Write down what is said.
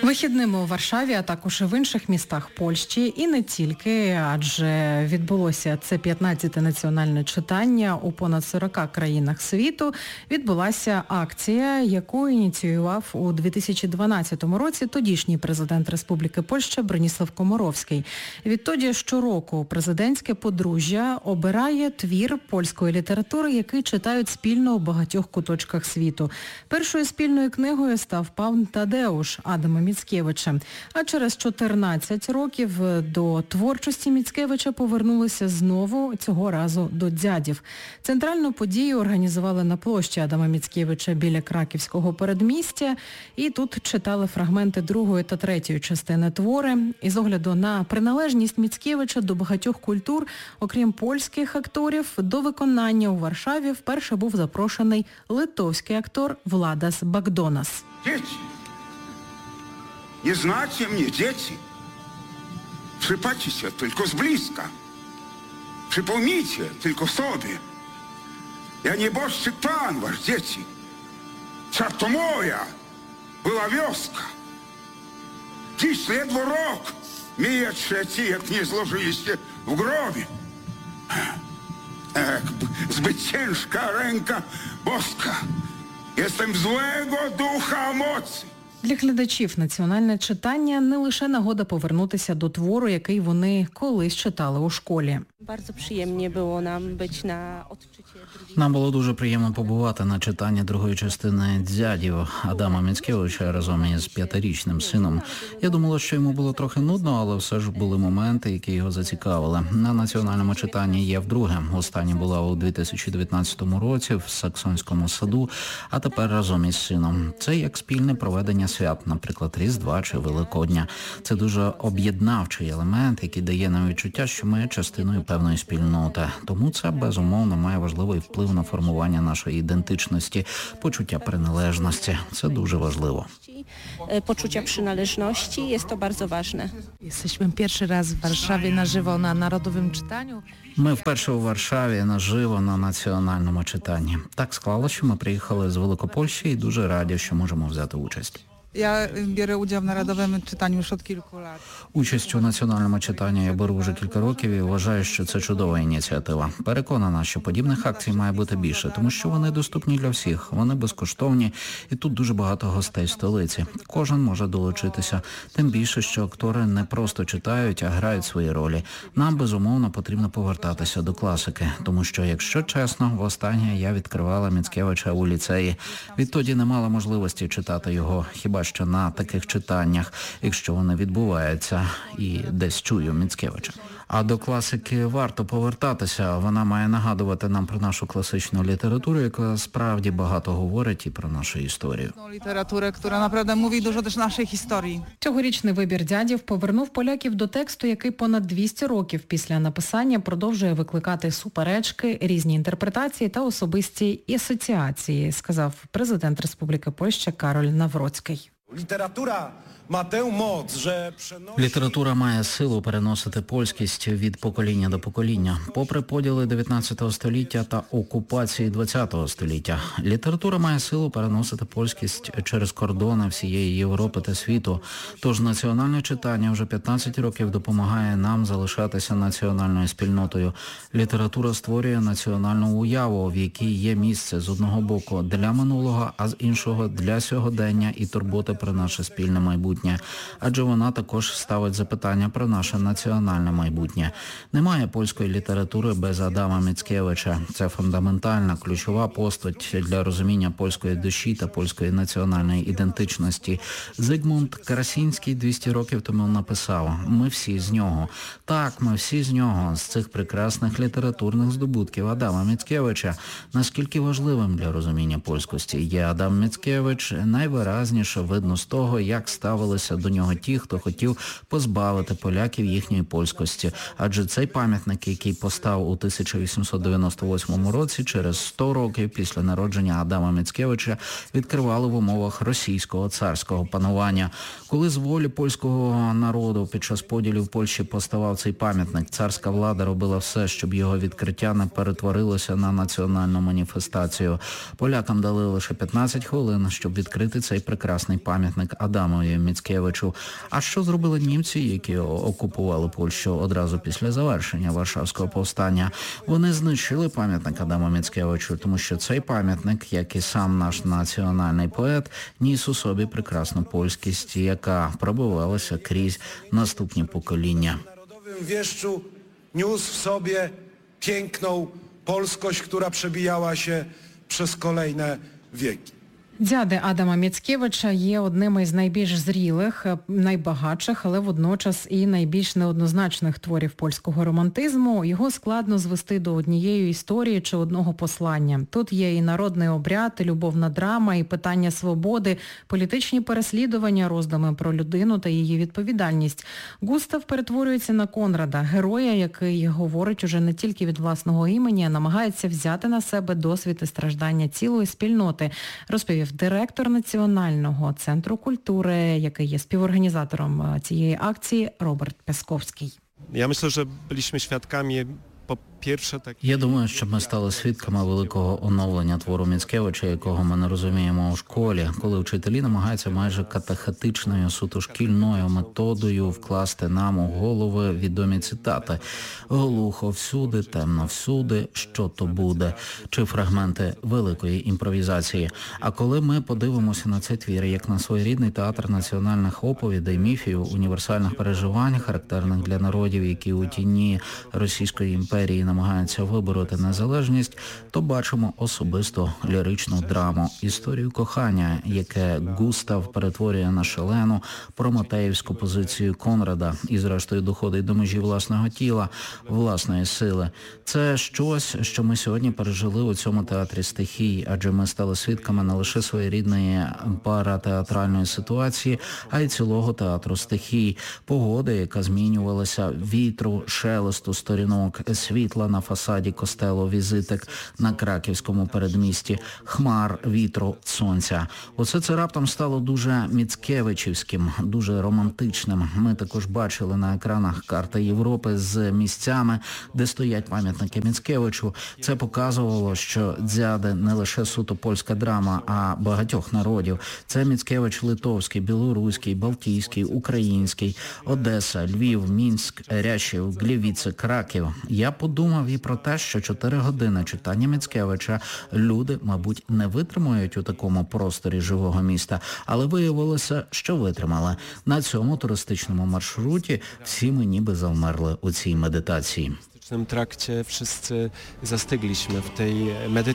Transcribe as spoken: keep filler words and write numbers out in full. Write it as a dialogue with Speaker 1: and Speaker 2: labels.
Speaker 1: Вихідними у Варшаві, а також і в інших містах Польщі, і не тільки, адже відбулося це п'ятнадцяте національне читання у понад сорока країнах світу. Відбулася акція, яку ініціював у дві тисячі дванадцятому році тодішній президент Республіки Польща Броніслав Комаровський. Відтоді щороку президентське подружжя обирає твір польської літератури, який читають спільно у багатьох куточках світу. Першою спільною книгою став «Пан Тадеуш» Адама Міцкевича. А через чотирнадцять років до творчості Міцкевича повернулися знову, цього разу до «Дзядів». Центральну подію організували на площі Адама Міцкевича біля Краківського передмістя. І тут читали фрагменти другої та третьої частини твори. І з огляду на приналежність Міцкевича до багатьох культур, окрім польських акторів, до виконання у Варшаві вперше був запрошений литовський актор Владас Багдонас.
Speaker 2: Дети, не знаете мне, дети, przypatrzcie tylko z bliska, przypomnijcie tylko sobie, ja nieboszczyk Pan wasz, dzieci, cza to moja była wioska. Dziś ledwo rok mija trzeci, jak nie złożyliście w grobie. Ech, zbyt ciężka ręka boska. Jestem złego ducha mocy.
Speaker 1: Для глядачів національне читання не лише нагода повернутися до твору, який вони колись читали у школі.
Speaker 3: Bardzo przyjemnie było nam być na odczycie drugiej.
Speaker 4: Нам було дуже приємно побувати на читанні другої частини «Дзядів» Адама Міцкевича разом із п'ятирічним сином. Я думала, що йому було трохи нудно, але все ж були моменти, які його зацікавили. На національному читанні є вдруге. Останнє була у дві тисячі дев'ятнадцятому році в Саксонському саду, а тепер разом із сином. Це як спільне проведення свят, наприклад, Різдва чи Великодня. Це дуже об'єднавчий елемент, який дає нам відчуття, що ми частиною певної спільноти. Тому це, безумовно, має важливий вплив на формування нашої ідентичності, почуття приналежності. Це дуже важливо.
Speaker 3: Poczucia przynależności jest to bardzo ważne.
Speaker 5: Jesteśmy pierwszy raz w Warszawie na żywo na narodowym czytaniu.
Speaker 4: Ми вперше у Варшаві наживо на національному читанні. Так склалося, що ми приїхали з Великопольщі і дуже раді, що можемо взяти участь.
Speaker 6: Ja biorę udział w narodowym czytaniu już od kilku lat.
Speaker 4: Участь у національному читанні я беру вже кілька років і вважаю, що це чудова ініціатива. Переконана, що подібних акцій має бути більше, тому що вони доступні для всіх, вони безкоштовні, і тут дуже багато гостей столиці. Кожен може долучитися, тим більше, що актори не просто читають, а грають свої ролі. Нам, безумовно, потрібно повертатися до класики, тому що, якщо чесно, востаннє я відкривала Міцкевича у ліцеї. Відтоді не мала можливості читати його, хіба що на таких читаннях, якщо вони відбуваються, і десь чую Міцкевича. А до класики варто повертатися, вона має нагадувати нам про нашу класичну літературу, яка справді багато говорить і про нашу історію.
Speaker 6: Література, яка naprawdę mówi dużo też naszej historii.
Speaker 1: Цьогорічний вибір «Дзядів» повернув поляків до тексту, який понад двісті років після написання продовжує викликати суперечки, різні інтерпретації та особисті асоціації, сказав президент Республіки Польща Кароль Навроцький.
Speaker 7: Література
Speaker 4: Література має силу переносити польськість від покоління до покоління. Попри поділи дев'ятнадцятого століття та окупації двадцятого століття, література має силу переносити польськість через кордони всієї Європи та світу. Тож національне читання вже п'ятнадцять років допомагає нам залишатися національною спільнотою. Література створює національну уяву, в якій є місце з одного боку для минулого, а з іншого для сьогодення і турботи про наше спільне майбутнє. Адже вона також ставить запитання про наше національне майбутнє. Немає польської літератури без Адама Міцкевича. Це фундаментальна, ключова постать для розуміння польської душі та польської національної ідентичності. Зигмунд Красінський двісті років тому написав: «Ми всі з нього». Так, ми всі з нього, з цих прекрасних літературних здобутків Адама Міцкевича. Наскільки важливим для розуміння польськості є Адам Міцкевич, найвиразніше видно з того, як ставили до нього ті, хто хотів позбавити поляків їхньої польськості. Адже цей пам'ятник, який постав у тисяча вісімсот дев'яносто восьмому році, через сто років після народження Адама Міцкевича, відкривали в умовах російського царського панування. Коли з волі польського народу під час поділів Польщі поставав цей пам'ятник, царська влада робила все, щоб його відкриття не перетворилося на національну маніфестацію. Полякам дали лише п'ятнадцять хвилин, щоб відкрити цей прекрасний пам'ятник. пам'ятник Адамові Міцкевичу. А що зробили німці, які окупували Польщу одразу після завершення Варшавського повстання? Вони знищили пам'ятник Адаму Міцкевичу, тому що цей пам'ятник, як і сам наш національний поет, ніс у собі прекрасну польськість, яка пробивалася крізь наступні покоління.
Speaker 7: Narodowym wieszczu niósł w sobie piękną polskość, która przebijała się przez kolejne wieki.
Speaker 1: Дяди Адама Міцкевича є одним із найбільш зрілих, найбагатших, але водночас і найбільш неоднозначних творів польського романтизму. Його складно звести до однієї історії чи одного послання. Тут є і народний обряд, і любовна драма, і питання свободи, політичні переслідування, роздуми про людину та її відповідальність. Густав перетворюється на Конрада, героя, який говорить уже не тільки від власного імені, а намагається взяти на себе досвід і страждання цілої спільноти, розповів директор Національного центру культури, який є співорганізатором цієї акції, Роберт Пясковський.
Speaker 8: Я myślę, że byliśmy świadkami po pierwsze tak.
Speaker 4: Я думаю, що ми стали свідками великого оновлення твору Міцкевича, якого ми не розуміємо у школі, коли вчителі намагаються майже катехетичною, суто шкільною методою вкласти нам у голови відомі цитати «Глухо всюди, темно всюди, що то буде», чи фрагменти великої імпровізації. А коли ми подивимося на цей твір як на своєрідний театр національних оповідей, міфів, універсальних переживань, характерних для народів, які у тіні Російської імперії намагаються вибороти незалежність, то бачимо особисто ліричну драму, історію кохання, яке Густав перетворює на шалену прометеївську позицію Конрада і зрештою доходить до межі власного тіла, власної сили. Це щось, що ми сьогодні пережили у цьому театрі стихій, адже ми стали свідками не лише своєрідної паратеатральної ситуації, а й цілого театру стихій, погоди, яка змінювалася, вітру, шелесту сторінок, світла на фасаді костелу Візитик на краківському передмісті, хмар, вітру, сонця. Усе це раптом стало дуже міцкевичівським, дуже романтичним. Ми також бачили на екранах карти Європи з місцями, де стоять пам'ятники Міцкевичу. Це показувало, що дзяди не лише суто польська драма, а багатьох народів. Це Міцкевич литовський, білоруський, балтійський, український, Одеса, Львів, Мінськ, Рящів, Глівіце, Краків. Я подумав і про те, що чотири години читання Міцкевича люди, мабуть, не витримують у такому просторі живого міста, але виявилося, що витримали. На цьому туристичному маршруті всі ми ніби завмерли у цій медитації.
Speaker 8: W trakcie wszyscy zastygliśmy w tej medytacji.